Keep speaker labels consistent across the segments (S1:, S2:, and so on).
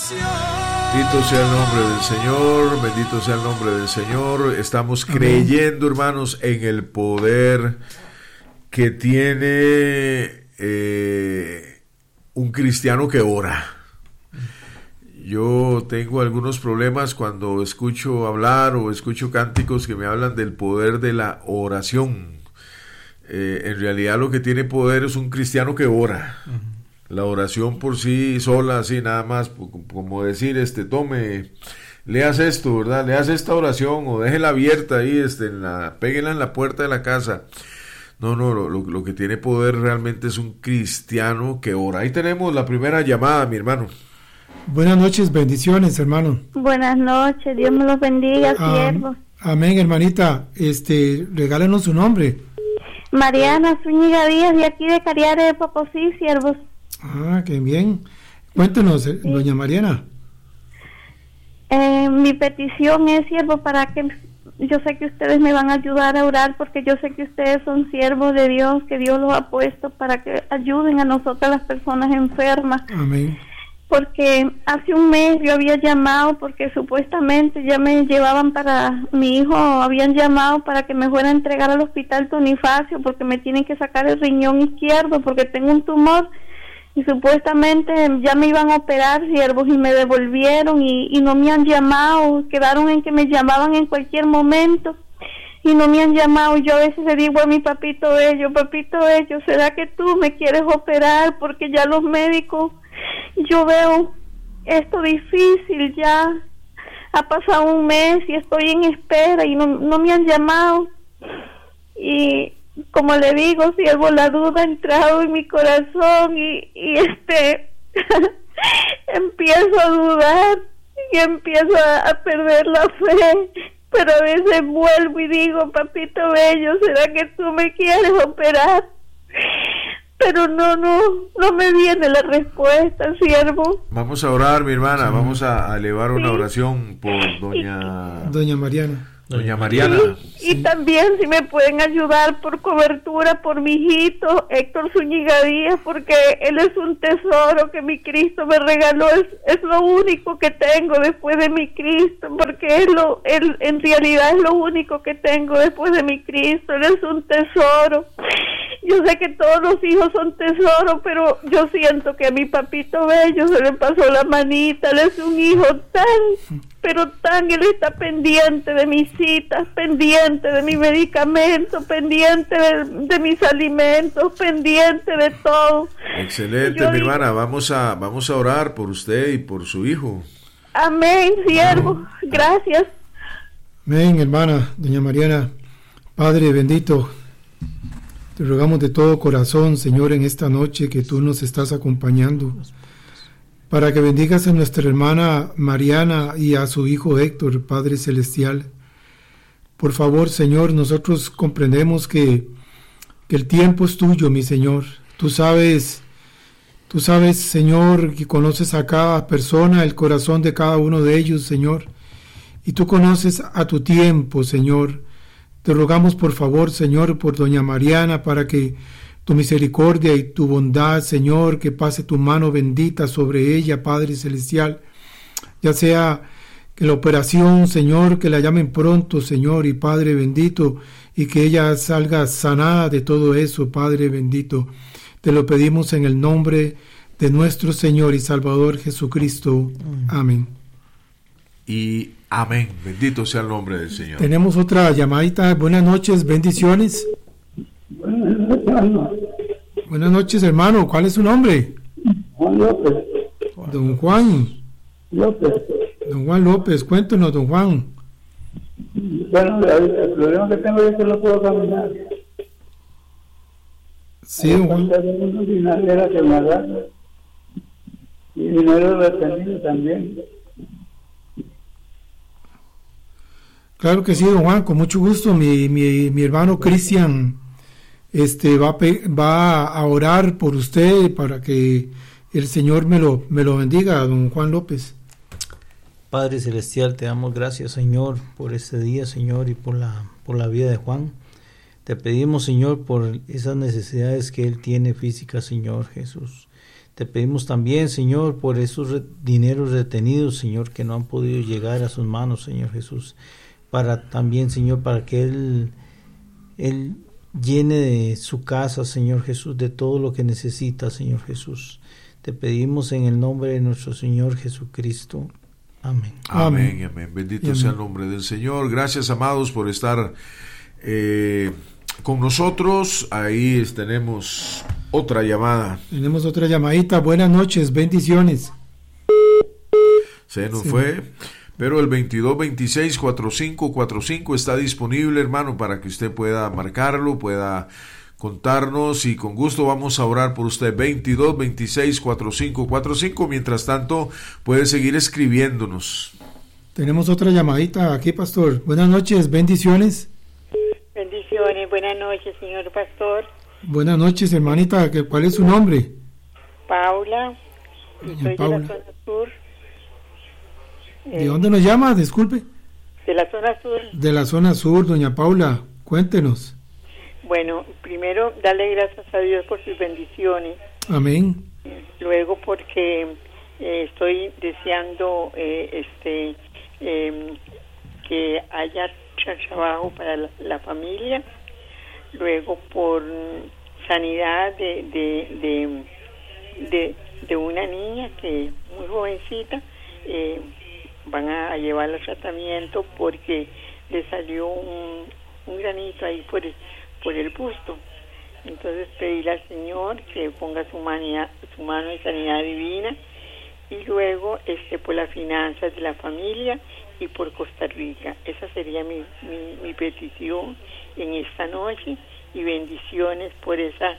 S1: Bendito sea el nombre del Señor, bendito sea el nombre del Señor. Estamos creyendo, hermanos, en el poder que tiene un cristiano que ora. Yo tengo algunos problemas cuando escucho hablar o escucho cánticos que me hablan del poder de la oración. En realidad lo que tiene poder es un cristiano que ora. La oración por sí sola, así nada más, como decir, tome, leas esto, ¿verdad? Leas esta oración o déjela abierta ahí, péguela en la puerta de la casa. No, lo que tiene poder realmente es un cristiano que ora. Ahí tenemos la primera llamada, mi hermano.
S2: Buenas noches, bendiciones, hermano.
S3: Buenas noches, Dios me los bendiga, siervos.
S2: Amén, hermanita. Regálanos su nombre.
S3: Mariana Zúñiga Díaz, de aquí de Cariare de Popocí, siervos.
S2: Ah, qué bien. Cuéntenos, doña Mariana.
S3: Mi petición es, siervo, para que yo sé que ustedes me van a ayudar a orar, porque yo sé que ustedes son siervos de Dios, que Dios los ha puesto para que ayuden a nosotras las personas enfermas.
S2: Amén.
S3: Porque hace un mes yo había llamado, porque supuestamente ya me llevaban para mi hijo, habían llamado para que me fuera a entregar al hospital Bonifacio, porque me tienen que sacar el riñón izquierdo, porque tengo un tumor. Y supuestamente ya me iban a operar, siervos, y me devolvieron y no me han llamado. Quedaron en que me llamaban en cualquier momento y no me han llamado. Yo a veces le digo a mi papito bello, ¿será que tú me quieres operar? Porque ya los médicos, yo veo esto difícil, ya ha pasado un mes y estoy en espera y no me han llamado. Y como le digo, siervo, la duda ha entrado en mi corazón y empiezo a dudar y empiezo a perder la fe, pero a veces vuelvo y digo, papito bello, ¿será que tú me quieres operar? Pero no me viene la respuesta, siervo.
S1: Vamos a orar, mi hermana, vamos a elevar una oración por doña Mariana. Doña Mariana.
S3: Sí, y también si me pueden ayudar por cobertura por mi hijito Héctor Zúñiga Díaz, porque él es un tesoro que mi Cristo me regaló, es lo único que tengo después de mi Cristo, porque él en realidad es lo único que tengo después de mi Cristo. Él es un tesoro. Yo sé que todos los hijos son tesoros, pero yo siento que a mi papito bello se le pasó la manita. Él es un hijo él está pendiente de mis citas, pendiente de mi medicamento, pendiente de mis alimentos, pendiente de todo.
S1: Excelente, mi hermana, vamos a orar por usted y por su hijo.
S3: Amén, siervo, gracias.
S2: Amén, hermana, doña Mariana. Padre bendito, te rogamos de todo corazón, Señor, en esta noche que tú nos estás acompañando, para que bendigas a nuestra hermana Mariana y a su hijo Héctor, Padre Celestial. Por favor, Señor, nosotros comprendemos que el tiempo es tuyo, mi Señor. Tú sabes, Señor, que conoces a cada persona, el corazón de cada uno de ellos, Señor. Y tú conoces a tu tiempo, Señor. Te rogamos, por favor, Señor, por doña Mariana, para que tu misericordia y tu bondad, Señor, que pase tu mano bendita sobre ella, Padre Celestial. Ya sea que la operación, Señor, que la llamen pronto, Señor, y Padre bendito, y que ella salga sanada de todo eso, Padre bendito. Te lo pedimos en el nombre de nuestro Señor y Salvador Jesucristo. Amén.
S1: Y amén. Bendito sea el nombre del Señor.
S2: Tenemos otra llamadita. Buenas noches, bendiciones. Buenas noches, hermano. ¿Cuál es su nombre?
S4: Juan López.
S2: Don Juan
S4: López.
S2: Don Juan López, cuéntenos, don Juan.
S4: Bueno, el problema que tengo es que no puedo caminar.
S2: Sí, don Juan.
S4: Y dinero retenido también.
S2: Claro que sí, don Juan, con mucho gusto. Mi hermano Cristian va a orar por usted para que el Señor me lo bendiga, don Juan López.
S5: Padre Celestial, te damos gracias, Señor, por este día, Señor, y por la vida de Juan. Te pedimos, Señor, por esas necesidades que él tiene físicas, Señor Jesús. Te pedimos también, Señor, por esos dineros retenidos, Señor, que no han podido llegar a sus manos, Señor Jesús. Para también, Señor, para que Él llene de su casa, Señor Jesús, de todo lo que necesita, Señor Jesús. Te pedimos en el nombre de nuestro Señor Jesucristo. Amén.
S1: Amén, amén. Bendito sea el nombre del Señor. Gracias, amados, por estar con nosotros. Ahí tenemos otra llamada.
S2: Tenemos otra llamadita. Buenas noches, bendiciones.
S1: Se nos fue, pero el 2226-4545 está disponible, hermano, para que usted pueda marcarlo, pueda contarnos, y con gusto vamos a orar por usted. 2226-4545. Mientras tanto, puede seguir escribiéndonos.
S2: Tenemos otra llamadita aquí, pastor. Buenas noches, bendiciones.
S6: Bendiciones, buenas noches, señor pastor.
S2: Buenas noches, hermanita. ¿Cuál es su nombre?
S6: Paula, y soy
S2: Paula.
S6: de la zona sur.
S2: ¿De dónde nos llama? Disculpe.
S6: De la zona sur.
S2: De la zona sur, doña Paula. Cuéntenos.
S6: Bueno, primero, darle gracias a Dios por sus bendiciones.
S2: Amén.
S6: Luego, porque estoy deseando que haya trabajo para la familia. Luego, por sanidad de una niña que muy jovencita, van a llevarla al tratamiento porque le salió un granito ahí por el busto. Entonces pedirle al Señor que ponga su mano de sanidad divina, y luego por las finanzas de la familia y por Costa Rica. Esa sería mi petición en esta noche, y bendiciones por esa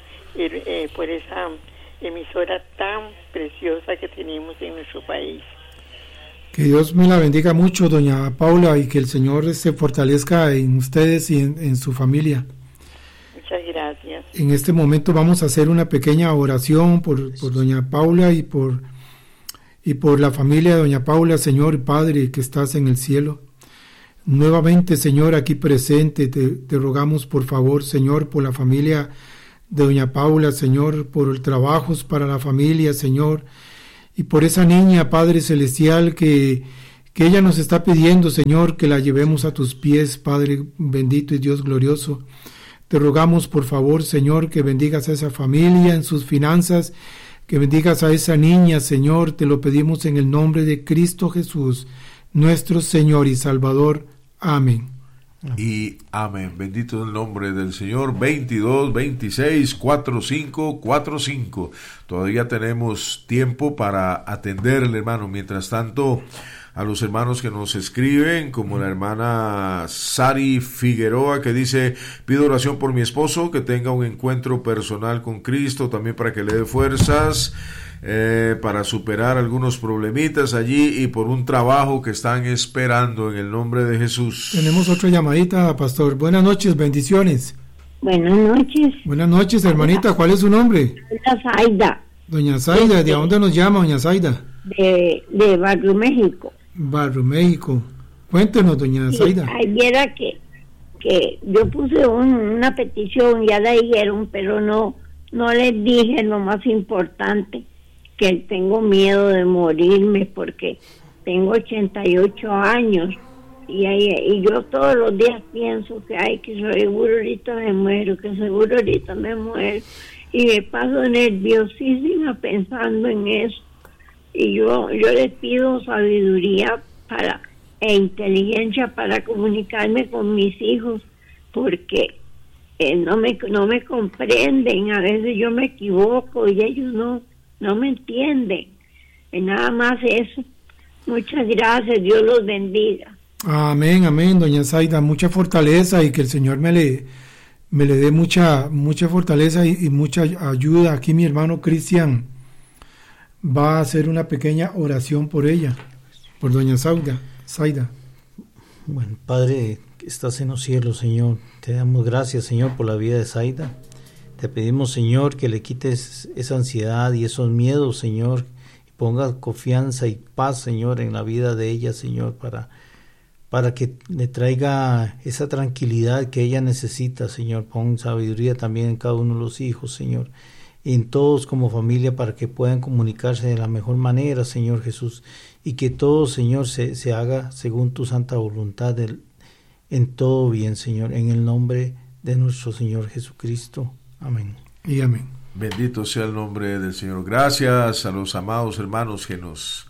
S6: emisora tan preciosa que tenemos en nuestro país.
S2: Que Dios me la bendiga mucho, doña Paula, y que el Señor se fortalezca en ustedes y en su familia.
S6: Muchas gracias.
S2: En este momento vamos a hacer una pequeña oración por doña Paula y por la familia de doña Paula. Señor Padre que estás en el cielo, nuevamente, Señor, aquí presente, te rogamos por favor, Señor, por la familia de doña Paula, Señor, por el trabajos para la familia, Señor, y por esa niña, Padre Celestial, que ella nos está pidiendo, Señor, que la llevemos a tus pies, Padre bendito y Dios glorioso. Te rogamos, por favor, Señor, que bendigas a esa familia en sus finanzas, que bendigas a esa niña, Señor. Te lo pedimos en el nombre de Cristo Jesús, nuestro Señor y Salvador. Amén.
S1: Y amén. Bendito el nombre del Señor. 2226-4545. Todavía tenemos tiempo para atenderle, hermano. Mientras tanto, a los hermanos que nos escriben, como la hermana Sari Figueroa, que dice: pido oración por mi esposo, que tenga un encuentro personal con Cristo, también para que le dé fuerzas para superar algunos problemitas allí, y por un trabajo que están esperando, en el nombre de Jesús.
S2: Tenemos otra llamadita, pastor. Buenas noches, bendiciones.
S7: Buenas noches.
S2: Buenas noches, hermanita. ¿Cuál es su nombre?
S7: Doña Zaida.
S2: Doña Zaida, ¿de dónde nos llama, doña Zaida?
S7: De Barrio México.
S2: Barrio México. Cuéntenos, doña Zaida.
S7: Ahí viera que yo puse una petición, ya la dijeron, pero no les dije lo más importante, que tengo miedo de morirme porque tengo 88 años y yo todos los días pienso que seguro ahorita me muero, y me paso nerviosísima pensando en eso. Y yo les pido sabiduría e inteligencia para comunicarme con mis hijos, porque no me comprenden. A veces yo me equivoco y ellos no me entienden. Nada más eso. Muchas gracias, Dios los bendiga.
S2: Amén, amén, doña Zaida. Mucha fortaleza, y que el Señor me le dé mucha fortaleza y mucha ayuda. Aquí mi hermano Cristian va a hacer una pequeña oración por ella, por doña Zaida.
S5: Bueno, Padre que estás en los cielos, Señor, te damos gracias, Señor, por la vida de Zaida. Te pedimos, Señor, que le quites esa ansiedad y esos miedos, Señor, y pongas confianza y paz, Señor, en la vida de ella, Señor, para que le traiga esa tranquilidad que ella necesita, Señor. Pon sabiduría también en cada uno de los hijos, Señor. en todos como familia para que puedan comunicarse de la mejor manera, Señor Jesús, y que todo, Señor, se haga según tu santa voluntad en todo bien, Señor, en el nombre de nuestro Señor Jesucristo. Amén.
S2: Y amén.
S1: Bendito sea el nombre del Señor. Gracias a los amados hermanos que nos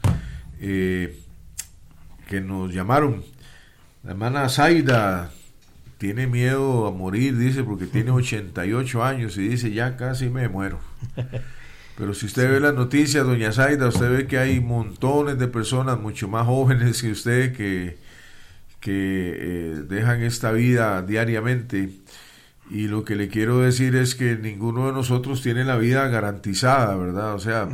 S1: llamaron. La hermana Zaida tiene miedo a morir, dice, porque tiene 88 años y dice, ya casi me muero. Pero si usted ve las noticias, doña Zaida, usted ve que hay montones de personas mucho más jóvenes que usted que dejan esta vida diariamente. Y lo que le quiero decir es que ninguno de nosotros tiene la vida garantizada, ¿verdad? O sea,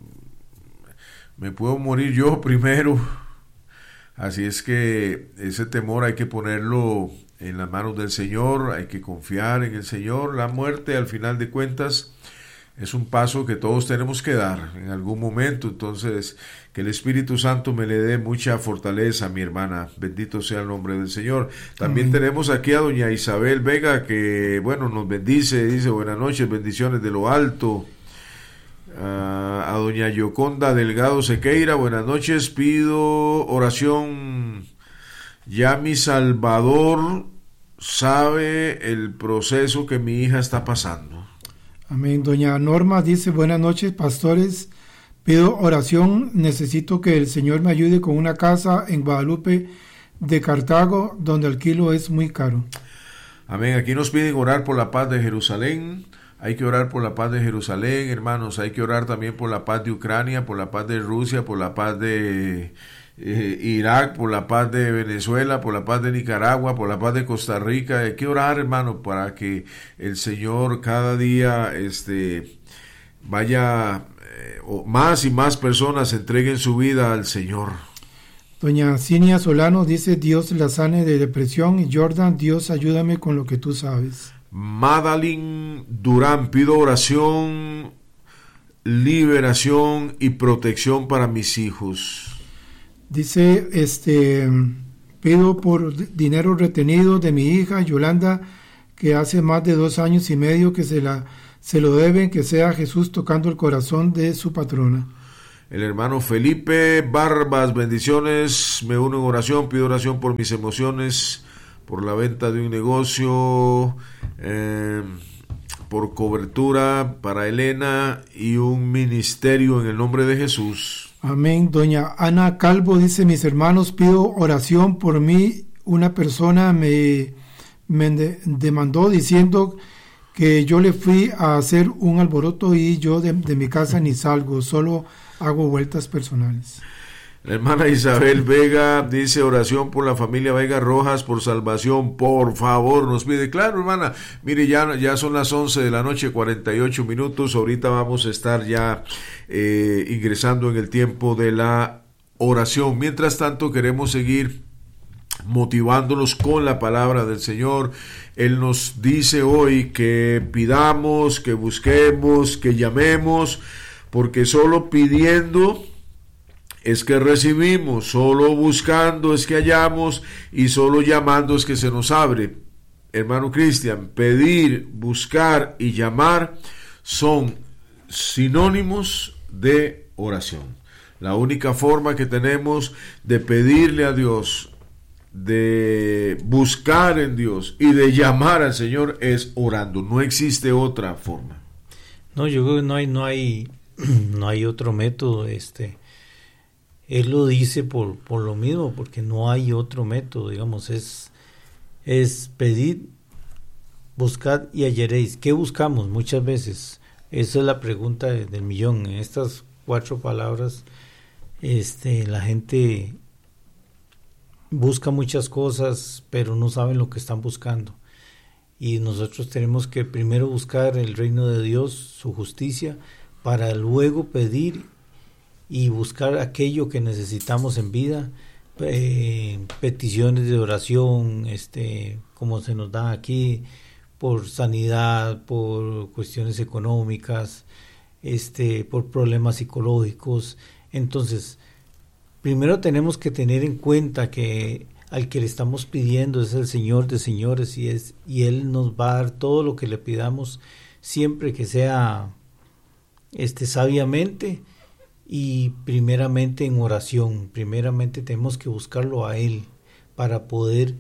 S1: me puedo morir yo primero. Así es que ese temor hay que ponerlo en las manos del Señor, hay que confiar en el Señor. La muerte, al final de cuentas, es un paso que todos tenemos que dar en algún momento. Entonces, que el Espíritu Santo me le dé mucha fortaleza, mi hermana. Bendito sea el nombre del Señor. También tenemos aquí a doña Isabel Vega, que, bueno, nos bendice, dice, buenas noches, bendiciones de lo alto. A doña Yoconda Delgado Sequeira, buenas noches, pido oración. Ya mi Salvador sabe el proceso que mi hija está pasando.
S2: Amén. Doña Norma dice, buenas noches, pastores, pido oración, necesito que el Señor me ayude con una casa en Guadalupe de Cartago, donde el kilo es muy caro.
S1: Amén. Aquí nos piden orar por la paz de Jerusalén. Hay que orar por la paz de Jerusalén, hermanos. Hay que orar también por la paz de Ucrania, por la paz de Rusia, por la paz de Irak, por la paz de Venezuela, por la paz de Nicaragua, por la paz de Costa Rica. Hay que orar, hermano, para que el Señor cada día vaya más y más personas entreguen su vida al Señor.
S2: Doña Cinia Solano dice, Dios la sane de depresión, y Jordan, Dios ayúdame con lo que tú sabes.
S1: Madeline Durán, pido oración, liberación y protección para mis hijos.
S2: Dice, pido por dinero retenido de mi hija Yolanda, que hace más de 2 años y medio que se lo deben, que sea Jesús tocando el corazón de su patrona.
S1: El hermano Felipe Barbas, bendiciones, me uno en oración, pido oración por mis emociones, por la venta de un negocio, por cobertura para Elena y un ministerio en el nombre de Jesús.
S2: Amén. Doña Ana Calvo dice, mis hermanos, pido oración por mí. Una persona me demandó diciendo que yo le fui a hacer un alboroto y yo de mi casa ni salgo, solo hago vueltas personales.
S1: La hermana Isabel Vega dice oración por la familia Vega Rojas por salvación, por favor, nos pide. Claro, hermana, mire, ya son las 11 de la noche, 48 minutos, ahorita vamos a estar ya ingresando en el tiempo de la oración. Mientras tanto, queremos seguir motivándolos con la palabra del Señor. Él nos dice hoy que pidamos, que busquemos, que llamemos, porque solo pidiendo es que recibimos, solo buscando es que hallamos y solo llamando es que se nos abre. Hermano Cristian, pedir, buscar y llamar son sinónimos de oración. La única forma que tenemos de pedirle a Dios, de buscar en Dios y de llamar al Señor es orando. No existe otra forma.
S5: No, yo creo que no hay otro método. Él lo dice por lo mismo, porque no hay otro método, digamos, es pedir, buscad y hallaréis. ¿Qué buscamos muchas veces? Esa es la pregunta del millón. En estas 4 palabras, la gente busca muchas cosas, pero no saben lo que están buscando. Y nosotros tenemos que primero buscar el reino de Dios, su justicia, para luego pedir y buscar aquello que necesitamos en vida, peticiones de oración, como se nos da aquí, por sanidad, por cuestiones económicas, por problemas psicológicos. Entonces, primero tenemos que tener en cuenta que al que le estamos pidiendo es el Señor de señores y Él nos va a dar todo lo que le pidamos, siempre que sea sabiamente y primeramente en oración. Primeramente tenemos que buscarlo a Él para poder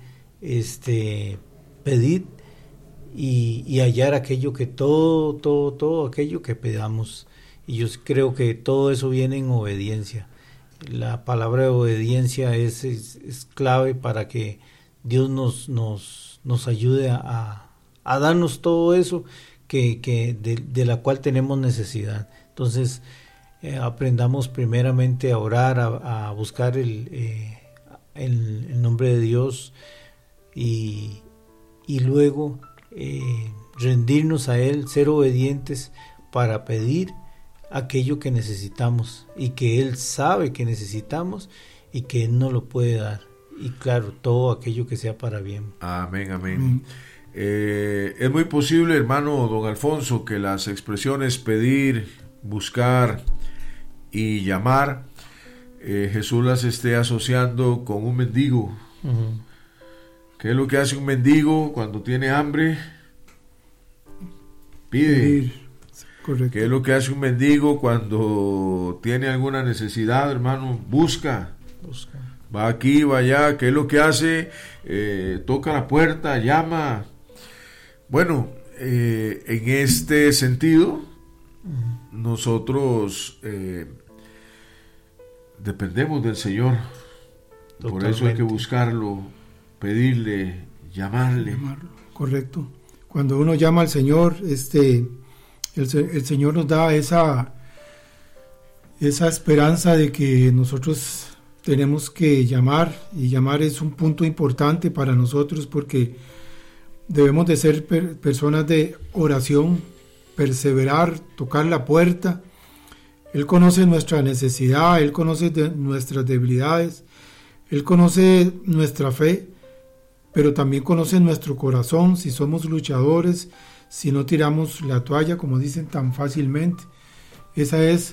S5: pedir y hallar aquello que todo aquello que pedamos. Y yo creo que todo eso viene en obediencia. La palabra de obediencia es clave para que Dios nos ayude a darnos todo eso de la cual tenemos necesidad. Entonces aprendamos primeramente a orar, a buscar el nombre de Dios y luego rendirnos a Él, ser obedientes para pedir aquello que necesitamos y que Él sabe que necesitamos y que Él no lo puede dar, y claro, todo aquello que sea para bien.
S1: Amén, amén. Es muy posible, hermano don Alfonso, que las expresiones pedir, buscar y llamar, Jesús las esté asociando con un mendigo. Uh-huh. ¿Qué es lo que hace un mendigo cuando tiene hambre? Pide.
S2: Correcto.
S1: ¿Qué es lo que hace un mendigo cuando tiene alguna necesidad, hermano? Busca. Va aquí, va allá. ¿Qué es lo que hace? Toca la puerta, llama. Bueno, en este sentido, nosotros dependemos del Señor. Totalmente. Por eso hay que buscarlo, pedirle, llamarle.
S2: Correcto. Cuando uno llama al Señor, el Señor nos da esa esperanza de que nosotros tenemos que llamar, y llamar es un punto importante para nosotros porque debemos de ser personas de oración, perseverar, tocar la puerta. Él conoce nuestra necesidad, Él conoce nuestras debilidades, Él conoce nuestra fe, pero también conoce nuestro corazón, si somos luchadores, si no tiramos la toalla, como dicen tan fácilmente. Esa es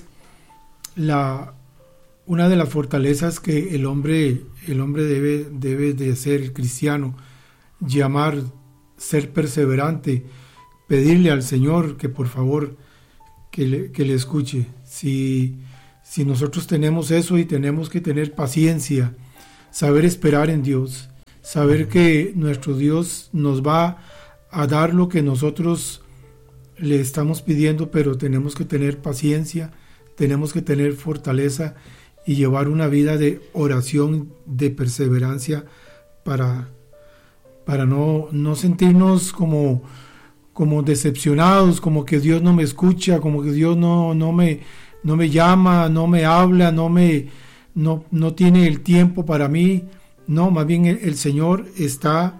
S2: una de las fortalezas que el hombre debe de ser, el cristiano: llamar, ser perseverante, pedirle al Señor que por favor que le escuche. Si nosotros tenemos eso, y tenemos que tener paciencia, saber esperar en Dios, saber que nuestro Dios nos va a dar lo que nosotros le estamos pidiendo, pero tenemos que tener paciencia, tenemos que tener fortaleza y llevar una vida de oración, de perseverancia, para no sentirnos como decepcionados, como que Dios no me escucha, como que Dios no me llama, no me habla, no tiene el tiempo para mí. No, más bien el Señor está,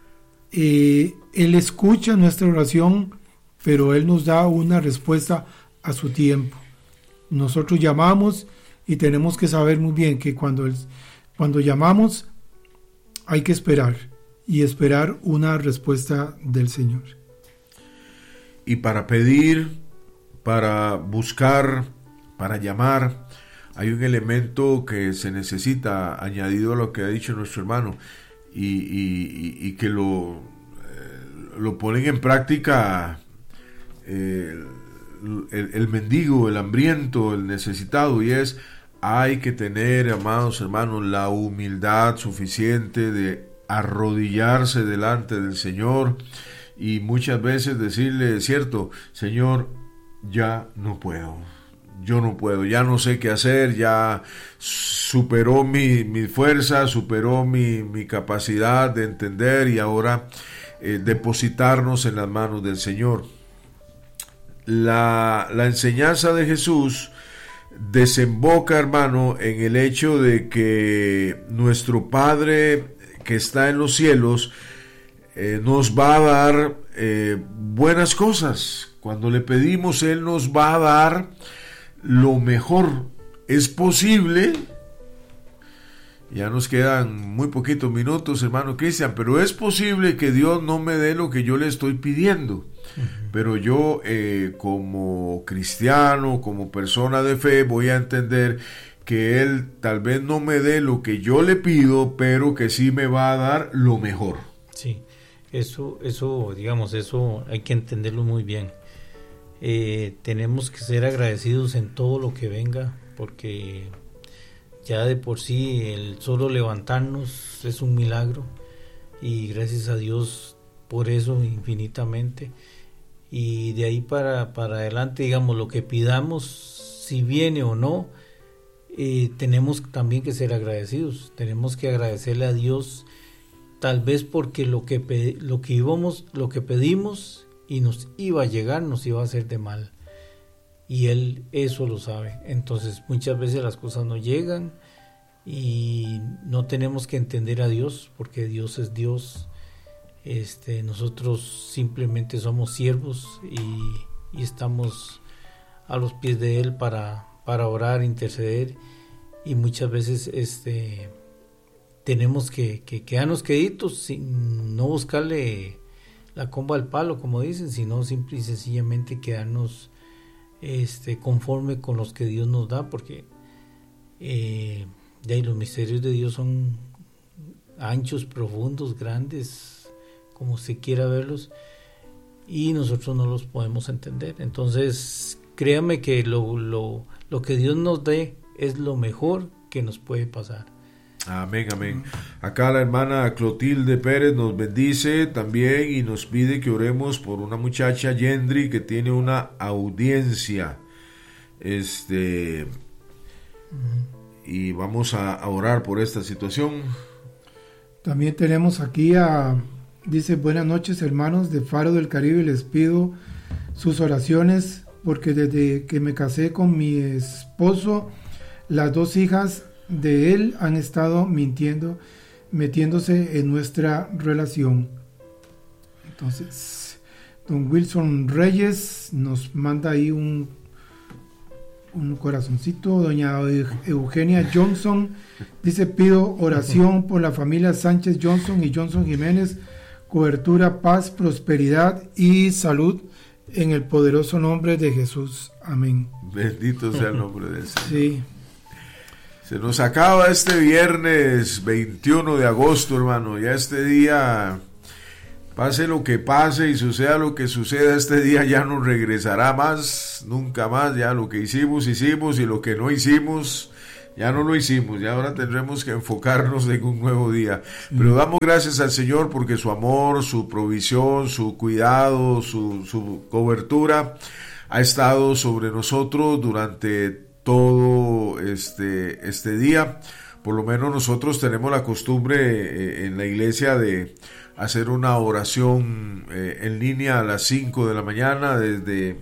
S2: Él escucha nuestra oración, pero Él nos da una respuesta a su tiempo. Nosotros llamamos y tenemos que saber muy bien que cuando llamamos hay que esperar, y esperar una respuesta del Señor.
S1: Y para pedir, para buscar, para llamar, hay un elemento que se necesita, añadido a lo que ha dicho nuestro hermano, y que lo ponen en práctica el mendigo, el hambriento, el necesitado, y hay que tener, amados hermanos, la humildad suficiente de arrodillarse delante del Señor y muchas veces decirle, cierto, Señor, ya no puedo, yo no puedo, ya no sé qué hacer, ya superó mi fuerza, superó mi capacidad de entender, y ahora depositarnos en las manos del Señor. La enseñanza de Jesús desemboca, hermano, en el hecho de que nuestro Padre que está en los cielos nos va a dar buenas cosas. Cuando le pedimos, Él nos va a dar lo mejor. Es posible, ya nos quedan muy poquitos minutos, hermano Cristian, pero es posible que Dios no me dé lo que yo le estoy pidiendo. Pero yo como cristiano, como persona de fe, voy a entender que Él tal vez no me dé lo que yo le pido, pero que sí me va a dar lo mejor.
S5: Sí, eso, digamos, eso hay que entenderlo muy bien. tenemos que ser agradecidos en todo lo que venga, porque ya de por sí el solo levantarnos es un milagro, y gracias a Dios por eso infinitamente. Y de ahí para adelante, digamos, lo que pidamos, si viene o no, tenemos también que ser agradecidos. Tenemos que agradecerle a Dios, tal vez porque lo que pedimos y nos iba a llegar, nos iba a hacer de mal, y Él eso lo sabe. Entonces muchas veces las cosas no llegan y no tenemos que entender a Dios, porque Dios es Dios. Nosotros simplemente somos siervos y estamos a los pies de Él para orar, interceder, y muchas veces tenemos que quedarnos queditos sin no buscarle la comba al palo, como dicen, sino simple y sencillamente quedarnos conforme con los que Dios nos da, porque de ahí los misterios de Dios son anchos, profundos, grandes, como se quiera verlos, y nosotros no los podemos entender. Entonces créame que lo que Dios nos dé es lo mejor que nos puede pasar.
S1: Amén, amén. Acá la hermana Clotilde Pérez nos bendice también y nos pide que oremos por una muchacha, Yendri, que tiene una audiencia. Y vamos a orar por esta situación.
S2: También tenemos aquí dice: buenas noches, hermanos de Faro del Caribe, les pido sus oraciones porque desde que me casé con mi esposo, las dos hijas de él han estado metiéndose en nuestra relación. Entonces, don Wilson Reyes nos manda ahí un corazoncito. Doña Eugenia Johnson dice: pido oración por la familia Sánchez Johnson y Johnson Jiménez, cobertura, paz, prosperidad y salud en el poderoso nombre de Jesús. Amén.
S1: Bendito sea el nombre del Señor.
S2: Sí.
S1: Se nos acaba este viernes 21 de agosto, hermano. Ya este día, pase lo que pase y suceda lo que suceda, este día ya no regresará más, nunca más. Ya lo que hicimos, y lo que no hicimos, ya no lo hicimos. Ya ahora tendremos que enfocarnos en un nuevo día. Pero damos gracias al Señor porque su amor, su provisión, su cuidado, su cobertura ha estado sobre nosotros durante todo este día. Por lo menos nosotros tenemos la costumbre en la iglesia de hacer una oración en línea a las 5 de la mañana. Desde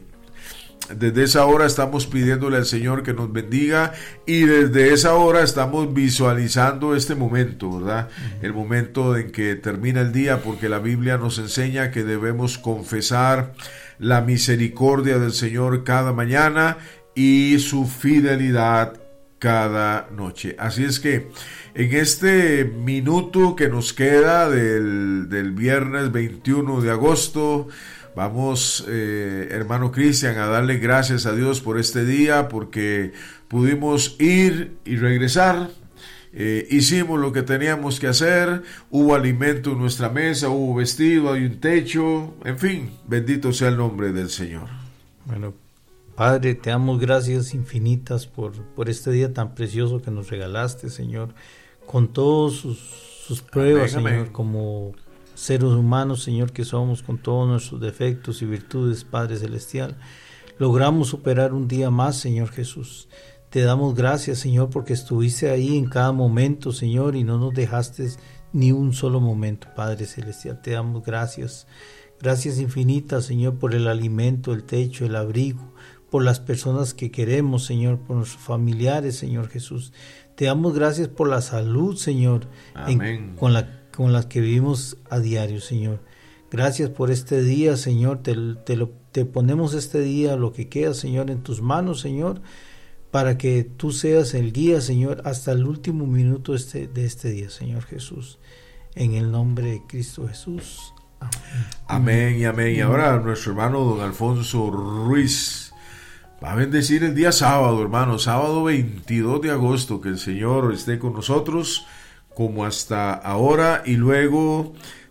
S1: esa hora estamos pidiéndole al Señor que nos bendiga, y desde esa hora estamos visualizando este momento, ¿verdad? El momento en que termina el día, porque la Biblia nos enseña que debemos confesar la misericordia del Señor cada mañana y su fidelidad cada noche. Así es que en este minuto que nos queda del viernes 21 de agosto, vamos, hermano Cristian, a darle gracias a Dios por este día, porque pudimos ir y regresar. Hicimos lo que teníamos que hacer, hubo alimento en nuestra mesa, hubo vestido, hay un techo, en fin, bendito sea el nombre del Señor.
S5: Bueno, Padre, te damos gracias infinitas por este día tan precioso que nos regalaste, Señor, con todas sus pruebas, amén, Señor, amén, como seres humanos, Señor, que somos, con todos nuestros defectos y virtudes, Padre Celestial. Logramos superar un día más, Señor Jesús. Te damos gracias, Señor, porque estuviste ahí en cada momento, Señor, y no nos dejaste ni un solo momento, Padre Celestial. Te damos gracias. Gracias infinitas, Señor, por el alimento, el techo, el abrigo, por las personas que queremos, Señor, por nuestros familiares, Señor Jesús. Te damos gracias por la salud, Señor, con las que vivimos a diario, Señor. Gracias por este día, Señor. Te ponemos este día, lo que queda, Señor, en tus manos, Señor, para que tú seas el guía, Señor, hasta el último minuto de este día, Señor Jesús. En el nombre de Cristo Jesús. Amén.
S1: Amén y amén. Y ahora nuestro hermano don Alfonso Ruiz va a bendecir el día sábado, hermano, sábado 22 de agosto, que el Señor esté con nosotros como hasta ahora, y luego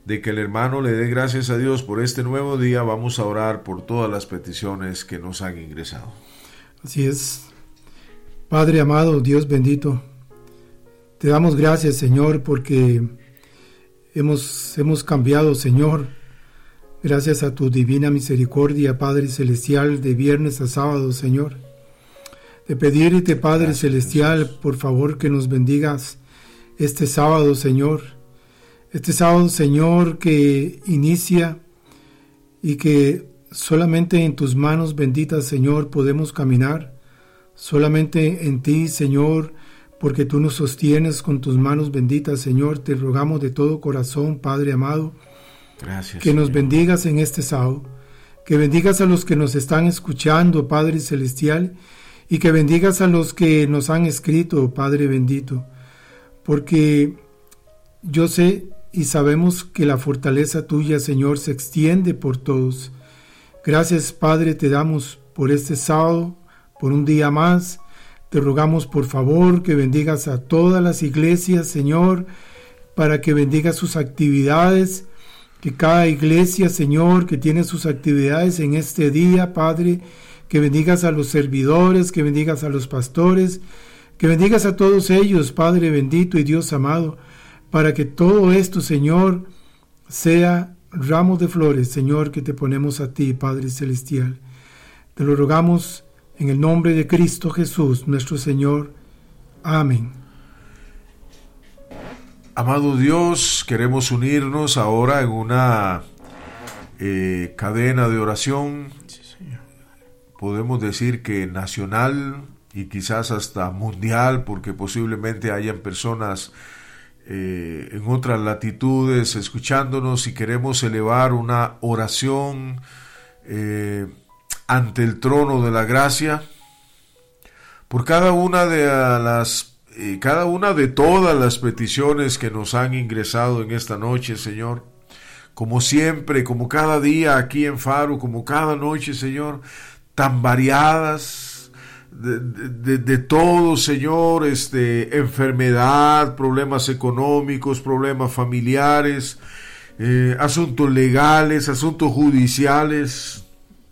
S1: de que el hermano le dé gracias a Dios por este nuevo día, vamos a orar por todas las peticiones que nos han ingresado.
S2: Así es. Padre amado, Dios bendito, te damos gracias, Señor, porque hemos cambiado, Señor, gracias a tu divina misericordia, Padre Celestial, de viernes a sábado, Señor. De pedirte, Padre gracias, Celestial, por favor, que nos bendigas este sábado, Señor. Este sábado, Señor, que inicia y que solamente en tus manos benditas, Señor, podemos caminar. Solamente en ti, Señor, porque tú nos sostienes con tus manos benditas, Señor, te rogamos de todo corazón, Padre amado,
S1: gracias,
S2: que nos
S1: Señor.
S2: bendigas en este sábado, que bendigas a los que nos están escuchando, Padre Celestial, y que bendigas a los que nos han escrito, Padre bendito, porque yo sé y sabemos que la fortaleza tuya, Señor, se extiende por todos. Gracias, Padre, te damos por este sábado, por un día más. Te rogamos, por favor, que bendigas a todas las iglesias, Señor, para que bendigas sus actividades, que cada iglesia, Señor, que tiene sus actividades en este día, Padre, que bendigas a los servidores, que bendigas a los pastores, que bendigas a todos ellos, Padre bendito y Dios amado, para que todo esto, Señor, sea ramos de flores, Señor, que te ponemos a ti, Padre Celestial. Te lo rogamos en el nombre de Cristo Jesús, nuestro Señor. Amén.
S1: Amado Dios, queremos unirnos ahora en una cadena de oración.
S2: Sí, Señor.
S1: Podemos decir que nacional y quizás hasta mundial, porque posiblemente hayan personas en otras latitudes escuchándonos, y queremos elevar una oración ante el trono de la gracia por cada una de todas las peticiones que nos han ingresado en esta noche, Señor. Como siempre, como cada día aquí en Faro, como cada noche, Señor, tan variadas de todo, Señor, enfermedad, problemas económicos, problemas familiares, asuntos legales, asuntos judiciales.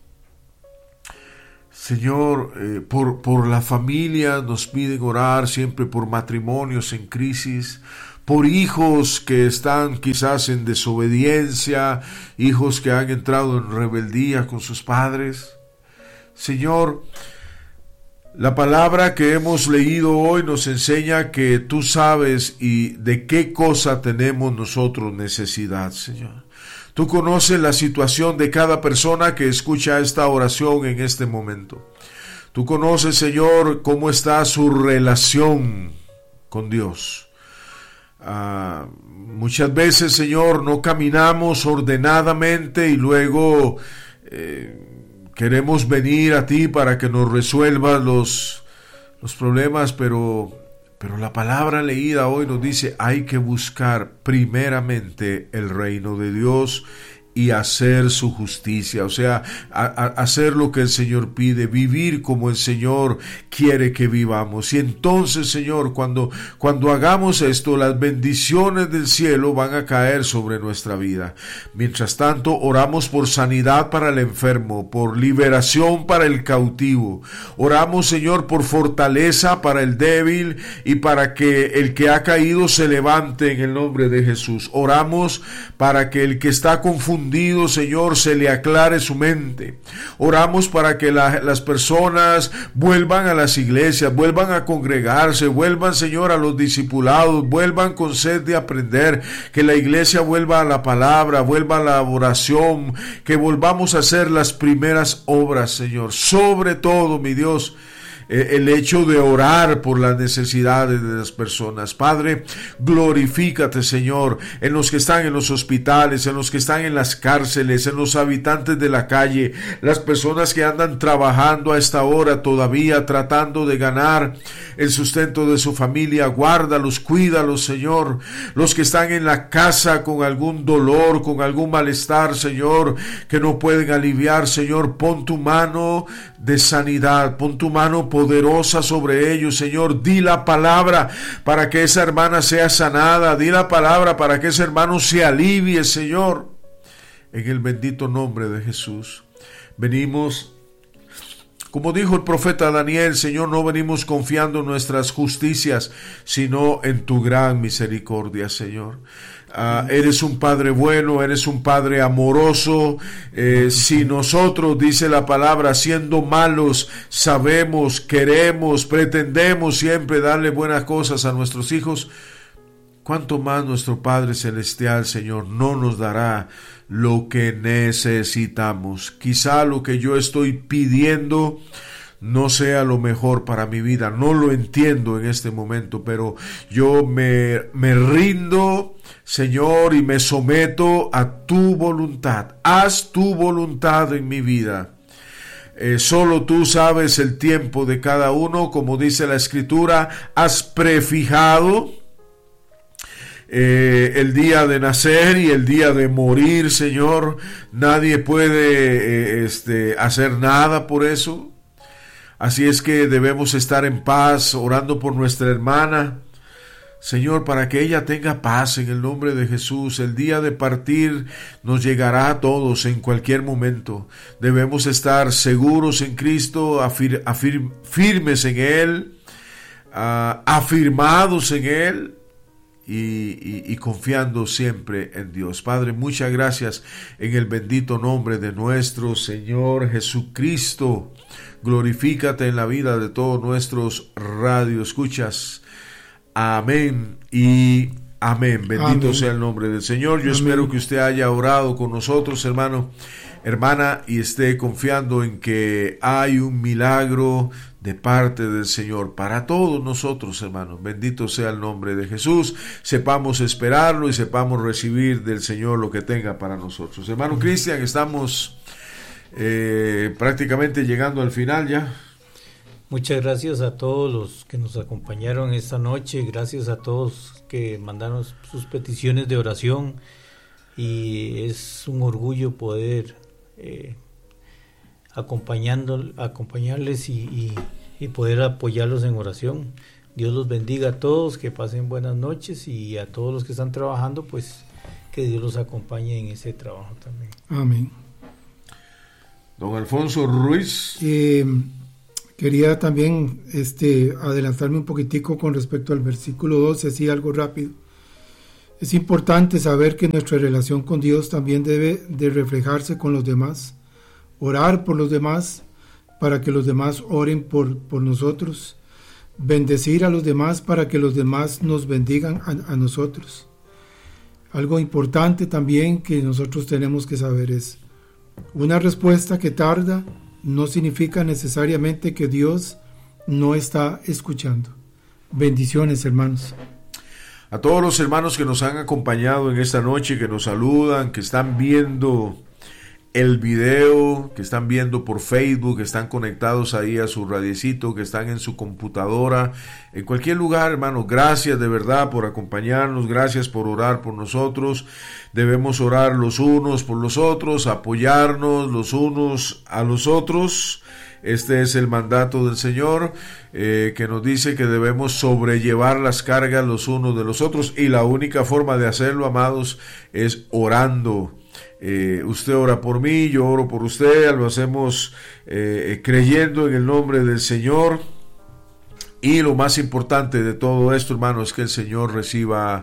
S1: Señor, por la familia nos piden orar siempre, por matrimonios en crisis, por hijos que están quizás en desobediencia, hijos que han entrado en rebeldía con sus padres. Señor, la palabra que hemos leído hoy nos enseña que tú sabes y de qué cosa tenemos nosotros necesidad, Señor. Tú conoces la situación de cada persona que escucha esta oración en este momento. Tú conoces, Señor, cómo está su relación con Dios. Muchas veces, Señor, no caminamos ordenadamente y luego queremos venir a ti para que nos resuelvas los problemas, pero la palabra leída hoy nos dice, hay que buscar primeramente el reino de Dios y hacer su justicia, o sea, hacer lo que el Señor pide, vivir como el Señor quiere que vivamos. Y entonces, Señor, cuando hagamos esto, las bendiciones del cielo van a caer sobre nuestra vida. Mientras tanto, oramos por sanidad para el enfermo, por liberación para el cautivo. Oramos, Señor, por fortaleza para el débil y para que el que ha caído se levante en el nombre de Jesús. Oramos para que el que está confundido, Señor, se le aclare su mente. Oramos para que las personas vuelvan a las iglesias, vuelvan a congregarse, vuelvan, Señor, a los discipulados, vuelvan con sed de aprender, que la iglesia vuelva a la palabra, vuelva a la oración, que volvamos a hacer las primeras obras, Señor. Sobre todo, mi Dios, el hecho de orar por las necesidades de las personas. Padre, glorifícate, Señor, en los que están en los hospitales, en los que están en las cárceles, en los habitantes de la calle, las personas que andan trabajando a esta hora todavía tratando de ganar el sustento de su familia. Guárdalos, cuídalos, Señor. Los que están en la casa con algún dolor, con algún malestar, Señor, que no pueden aliviar, Señor, pon tu mano de sanidad. Pon tu mano poderosa sobre ellos, Señor. Di la palabra para que esa hermana sea sanada. Di la palabra para que ese hermano se alivie, Señor. En el bendito nombre de Jesús. Venimos, como dijo el profeta Daniel, Señor, no venimos confiando en nuestras justicias, sino en tu gran misericordia, Señor. Eres un Padre bueno, eres un Padre amoroso. Si nosotros, dice la palabra, siendo malos, sabemos, queremos, pretendemos siempre darle buenas cosas a nuestros hijos, ¿cuánto más nuestro Padre Celestial, Señor, no nos dará lo que necesitamos? Quizá lo que yo estoy pidiendo no sea lo mejor para mi vida, no lo entiendo en este momento, pero yo me rindo, Señor, y me someto a tu voluntad. Haz tu voluntad en mi vida. Solo tú sabes el tiempo de cada uno, como dice la Escritura, has prefijado el día de nacer y el día de morir, Señor. Nadie puede hacer nada por eso. Así es que debemos estar en paz, orando por nuestra hermana, Señor, para que ella tenga paz en el nombre de Jesús. El día de partir nos llegará a todos en cualquier momento. Debemos estar seguros en Cristo, firmes en Él, afirmados en Él, y confiando siempre en Dios. Padre, muchas gracias en el bendito nombre de nuestro Señor Jesucristo. Glorifícate en la vida de todos nuestros radioescuchas. Amén y amén. Bendito sea el nombre del Señor. Yo espero que usted haya orado con nosotros, hermano, hermana, y esté confiando en que hay un milagro de parte del Señor para todos nosotros, hermanos. Bendito sea el nombre de Jesús. Sepamos esperarlo y sepamos recibir del Señor lo que tenga para nosotros. Hermano Cristian, estamos prácticamente llegando al final ya.
S5: Muchas gracias a todos los que nos acompañaron esta noche. Gracias a todos que mandaron sus peticiones de oración. Y es un orgullo poder acompañarles y poder apoyarlos en oración. Dios los bendiga a todos, que pasen buenas noches, y a todos los que están trabajando, pues que Dios los acompañe en ese trabajo también.
S2: Amén.
S1: Don Alfonso Ruiz.
S2: Quería también adelantarme un poquitico con respecto al versículo 12, así algo rápido. Es importante saber que nuestra relación con Dios también debe de reflejarse con los demás. Orar por los demás para que los demás oren por nosotros. Bendecir a los demás para que los demás nos bendigan a nosotros. Algo importante también que nosotros tenemos que saber es: una respuesta que tarda no significa necesariamente que Dios no está escuchando. Bendiciones, hermanos.
S1: A todos los hermanos que nos han acompañado en esta noche, que nos saludan, que están viendo el video, que están viendo por Facebook, que están conectados ahí a su radiecito, que están en su computadora, en cualquier lugar, hermanos, gracias de verdad por acompañarnos, gracias por orar por nosotros. Debemos orar los unos por los otros, apoyarnos los unos a los otros. Este es el mandato del Señor, que nos dice que debemos sobrellevar las cargas los unos de los otros, y la única forma de hacerlo, amados, es orando. Usted ora por mí, yo oro por usted, lo hacemos creyendo en el nombre del Señor. Y lo más importante de todo esto, hermano, es que el Señor reciba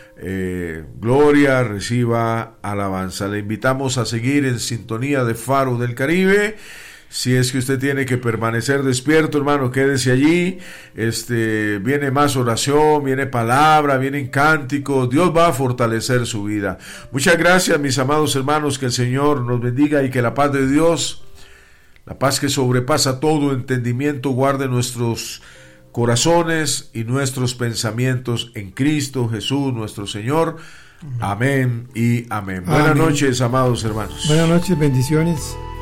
S1: gloria, reciba alabanza. Le invitamos a seguir en sintonía de Faro del Caribe. Si es que usted tiene que permanecer despierto, hermano, quédese allí. Viene más oración, viene palabra, vienen cánticos. Dios va a fortalecer su vida. Muchas gracias, mis amados hermanos. Que el Señor nos bendiga y que la paz de Dios, la paz que sobrepasa todo entendimiento, guarde nuestros corazones y nuestros pensamientos en Cristo Jesús, nuestro Señor. Amén y amén. Buenas noches, amados hermanos.
S2: Buenas noches, bendiciones.